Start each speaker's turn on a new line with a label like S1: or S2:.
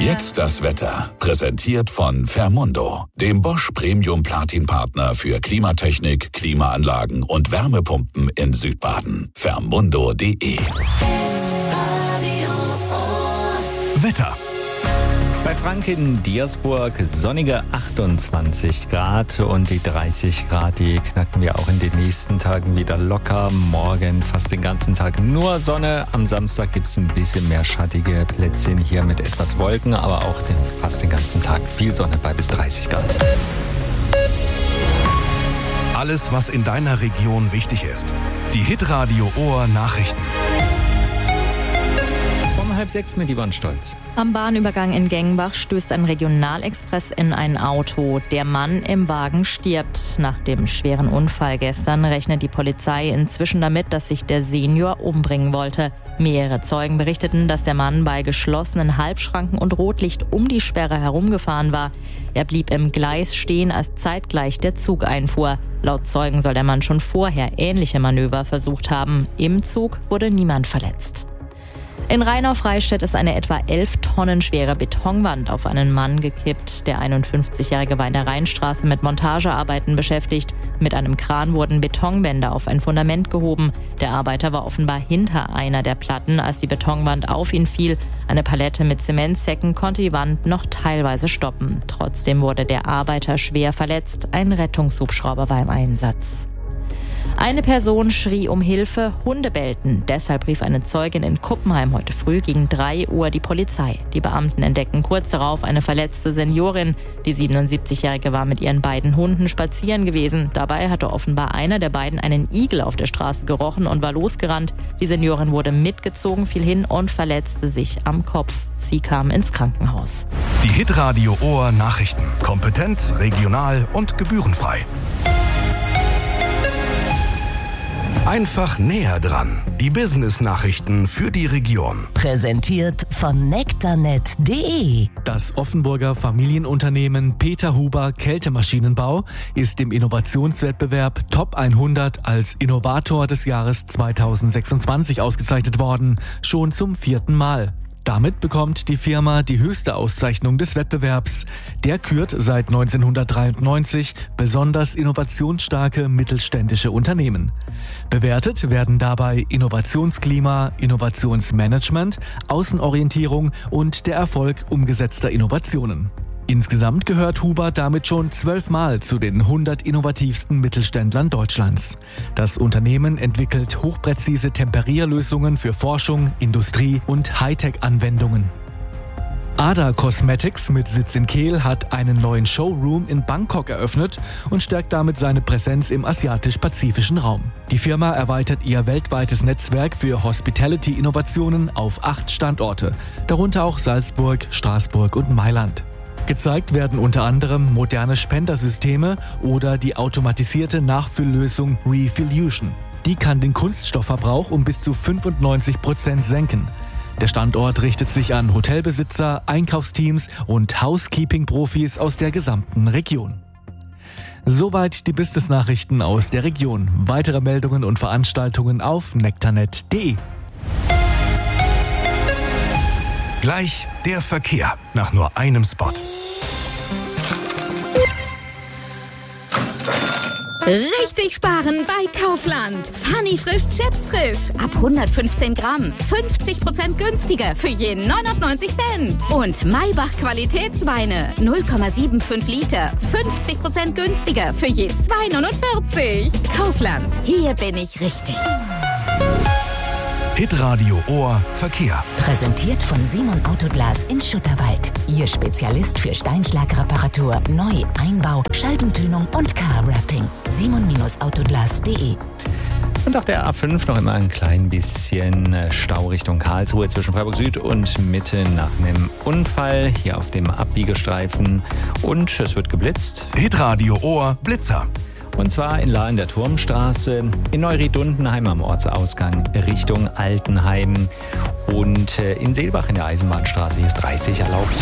S1: Jetzt das Wetter. Präsentiert von Fermundo, dem Bosch Premium Platin Partner für Klimatechnik, Klimaanlagen und Wärmepumpen in Südbaden. Fermundo.de.
S2: Wetter.
S3: Bei Frank in Diersburg sonnige 28 Grad und die 30 Grad, die knacken wir auch in den nächsten Tagen wieder locker. Morgen fast den ganzen Tag nur Sonne. Am Samstag gibt es ein bisschen mehr schattige Plätzchen hier mit etwas Wolken, aber auch fast den ganzen Tag viel Sonne bei bis 30 Grad.
S2: Alles, was in deiner Region wichtig ist. Die Hitradio Ohr Nachrichten.
S3: Um 5:30 mit Yvonne Stolz.
S4: Am Bahnübergang in Gengenbach stößt ein Regionalexpress in ein Auto. Der Mann im Wagen stirbt. Nach dem schweren Unfall gestern rechnet die Polizei inzwischen damit, dass sich der Senior umbringen wollte. Mehrere Zeugen berichteten, dass der Mann bei geschlossenen Halbschranken und Rotlicht um die Sperre herumgefahren war. Er blieb im Gleis stehen, als zeitgleich der Zug einfuhr. Laut Zeugen soll der Mann schon vorher ähnliche Manöver versucht haben. Im Zug wurde niemand verletzt. In Rheinau-Freistedt ist eine etwa 11 Tonnen schwere Betonwand auf einen Mann gekippt. Der 51-Jährige war in der Rheinstraße mit Montagearbeiten beschäftigt. Mit einem Kran wurden Betonwände auf ein Fundament gehoben. Der Arbeiter war offenbar hinter einer der Platten, als die Betonwand auf ihn fiel. Eine Palette mit Zementsäcken konnte die Wand noch teilweise stoppen. Trotzdem wurde der Arbeiter schwer verletzt. Ein Rettungshubschrauber war im Einsatz. Eine Person schrie um Hilfe, Hunde bellten. Deshalb rief eine Zeugin in Kuppenheim heute früh gegen 3 Uhr die Polizei. Die Beamten entdeckten kurz darauf eine verletzte Seniorin. Die 77-Jährige war mit ihren beiden Hunden spazieren gewesen. Dabei hatte offenbar einer der beiden einen Igel auf der Straße gerochen und war losgerannt. Die Seniorin wurde mitgezogen, fiel hin und verletzte sich am Kopf. Sie kam ins Krankenhaus.
S2: Die Hitradio Ohr Nachrichten. Kompetent, regional und gebührenfrei. Einfach näher dran. Die Business-Nachrichten für die Region.
S5: Präsentiert von nektarnet.de.
S6: Das Offenburger Familienunternehmen Peter Huber Kältemaschinenbau ist im Innovationswettbewerb Top 100 als Innovator des Jahres 2026 ausgezeichnet worden. Schon zum 4. Mal. Damit bekommt die Firma die höchste Auszeichnung des Wettbewerbs. Der kürt seit 1993 besonders innovationsstarke mittelständische Unternehmen. Bewertet werden dabei Innovationsklima, Innovationsmanagement, Außenorientierung und der Erfolg umgesetzter Innovationen. Insgesamt gehört Huber damit schon 12 Mal zu den 100 innovativsten Mittelständlern Deutschlands. Das Unternehmen entwickelt hochpräzise Temperierlösungen für Forschung, Industrie und Hightech-Anwendungen. Ada Cosmetics mit Sitz in Kehl hat einen neuen Showroom in Bangkok eröffnet und stärkt damit seine Präsenz im asiatisch-pazifischen Raum. Die Firma erweitert ihr weltweites Netzwerk für Hospitality-Innovationen auf 8 Standorte, darunter auch Salzburg, Straßburg und Mailand. Gezeigt werden unter anderem moderne Spendersysteme oder die automatisierte Nachfülllösung Refillution. Die kann den Kunststoffverbrauch um bis zu 95% senken. Der Standort richtet sich an Hotelbesitzer, Einkaufsteams und Housekeeping-Profis aus der gesamten Region. Soweit die Business-Nachrichten aus der Region. Weitere Meldungen und Veranstaltungen auf nektarnet.de.
S2: Gleich der Verkehr nach nur einem Spot.
S7: Richtig sparen bei Kaufland. Funny frisch Chips frisch. Ab 115 Gramm. 50% günstiger für jeden 99 Cent. Und Maybach Qualitätsweine. 0,75 Liter. 50% günstiger für je 2,49. Kaufland. Hier bin ich richtig.
S2: Hitradio Ohr Verkehr.
S5: Präsentiert von Simon Autoglas in Schutterwald. Ihr Spezialist für Steinschlagreparatur, Neu-, Einbau, Scheibentönung und Car-Wrapping. simon-autoglas.de.
S3: Und auf der A5 noch immer ein klein bisschen Stau Richtung Karlsruhe zwischen Freiburg Süd und Mitte nach einem Unfall hier auf dem Abbiegestreifen. Und es wird geblitzt.
S2: Hitradio Ohr Blitzer.
S3: Und zwar in Lahr in der Turmstraße, in Neuried-Dundenheim am Ortsausgang Richtung Altenheim und in Seelbach in der Eisenbahnstraße. Hier ist 30 erlaubt.